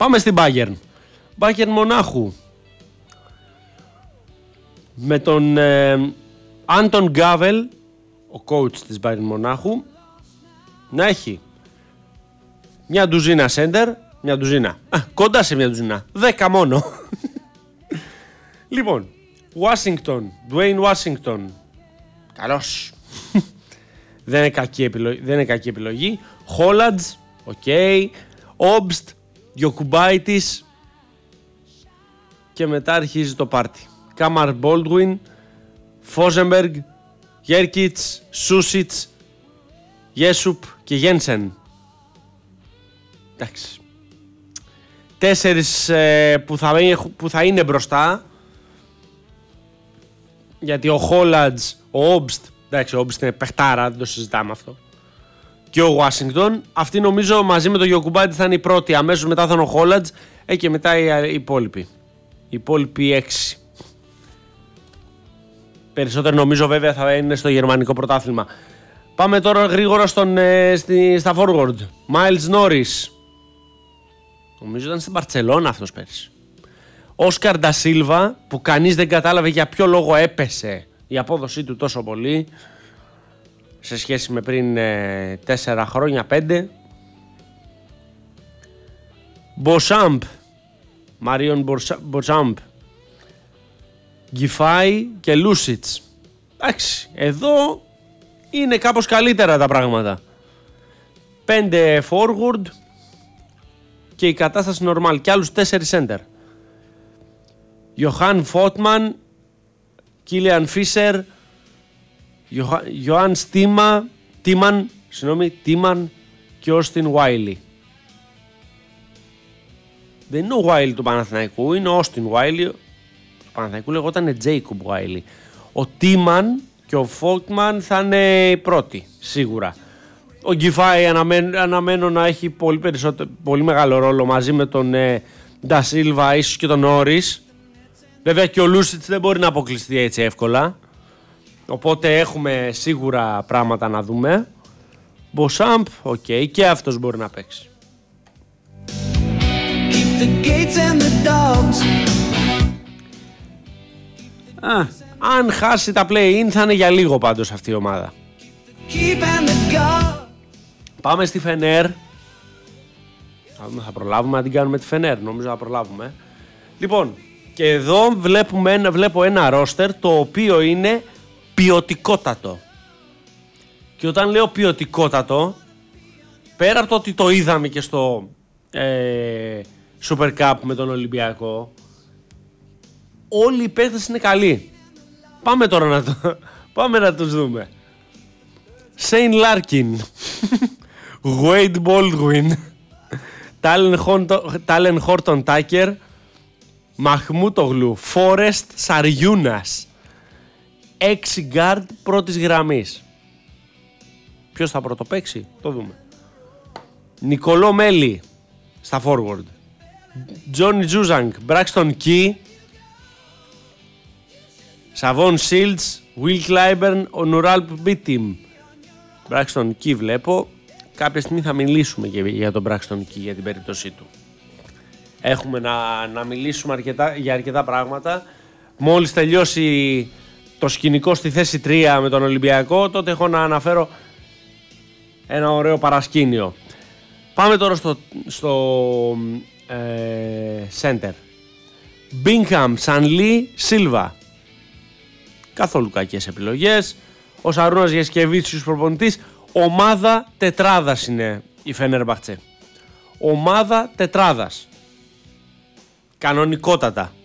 Πάμε στην Bayern. Bayern Μονάχου. Με τον Άντον Γκάβελ, ο coach της Bayern Μονάχου, να έχει μια ντουζίνα σέντερ, μια ντουζίνα, κοντά σε μια ντουζίνα, 10 μόνο. Λοιπόν, Washington, Dwayne Washington, καλός. Δεν είναι κακή επιλογή. Hollands, ok. Obst, Γιοκουμπάιτης. Και μετά αρχίζει το πάρτι. Κάμαρ Baldwin, Φόζεμπεργκ, Γέρκιτς, Σούσιτς, Γέσουπ και Γένσεν. Εντάξει. 4 που θα είναι μπροστά. Γιατί ο Hollands, ο Obst, εντάξει, ο Obst είναι παιχτάρα, δεν το συζητάμε αυτό. Και ο Washington, αυτοί νομίζω μαζί με τον Γιοκουμπάιτη θα είναι οι πρώτοι. Αμέσως μετά θα είναι ο Hollands και μετά οι υπόλοιποι. Οι υπόλοιποι 6. Περισσότερο νομίζω βέβαια θα είναι στο γερμανικό πρωτάθλημα. Πάμε τώρα γρήγορα στα forward. Miles Norris. Νομίζω ήταν στην Μπαρτσελώνα αυτός πέρυσι. Όσκαρ Ντασίλβα, που κανείς δεν κατάλαβε για ποιο λόγο έπεσε η απόδοσή του τόσο πολύ σε σχέση με πριν 4 χρόνια, 5. Μποσάμπ, Μαρίον Μποσάμπ, Γκιφάι και Λούσιτς. Εντάξει, εδώ είναι κάπως καλύτερα τα πράγματα. 5 forward και η κατάσταση normal και άλλους 4 center. Ιωχάν Φότμαν, Κίλιαν Φίσερ, Ιωάνν Τίμαν και Όστιν Βάιλι. Δεν είναι ο Βάιλι του Παναθηναϊκού, είναι ο Όστιν Βάιλι. Του Παναθηναϊκού λεγόταν Τζέικομπ Βάιλι. Ο Τίμαν και ο Φότμαν θα είναι οι πρώτοι, σίγουρα. Ο Γκιφάι αναμένω να έχει πολύ μεγάλο ρόλο μαζί με τον Ντασίλβα, ίσως και τον Νόρις. Βέβαια και ο Λούσιτς δεν μπορεί να αποκλειστεί έτσι εύκολα. Οπότε έχουμε σίγουρα πράγματα να δούμε. Μποσάμπ, ok, και αυτός μπορεί να παίξει. Αν χάσει τα play-in θα είναι για λίγο πάντως αυτή η ομάδα. Πάμε στη Φενέρ. Θα προλάβουμε να την κάνουμε τη Φενέρ. Νομίζω θα προλάβουμε. Λοιπόν, και εδώ βλέπω ένα ρόστερ το οποίο είναι ποιοτικότατο. Και όταν λέω ποιοτικότατο, πέρα από το ότι το είδαμε και στο Super Cup με τον Ολυμπιακό, όλοι οι παίκτες είναι καλοί. Πάμε τώρα να τους δούμε. Σέιν Λάρκιν, Wade Baldwin, Τάλεν Χόρτον Τάκερ, Μαχμούτογλου, Φόρεστ Σαριούνας. 6 guard πρώτης γραμμής. Ποιος θα πρωτοπαίξει, το δούμε. Νικολό Μέλι στα forward. Τζόνι Τζούζανγκ, Μπράξτον Κι, Σαβόν Σίλτς, Will Clyburn, Ονουράλπ Μπίτιμ. Μπράξτον Κι βλέπω. Κάποια στιγμή θα μιλήσουμε και για τον Μπράξτον Κι, για την περίπτωσή του. Έχουμε να μιλήσουμε για αρκετά πράγματα. Μόλις τελειώσει το σκηνικό στη θέση 3 με τον Ολυμπιακό, τότε έχω να αναφέρω ένα ωραίο παρασκήνιο. Πάμε τώρα στο center. Μπίνχαμ, Σανλί, Σίλβα. Καθόλου κακές επιλογές. Ο Σαρούνας Γεσκεβίτσιος προπονητής. Ομάδα τετράδας είναι η Φενέρμπαχτσε. Ομάδα τετράδας. Κανονικότατα.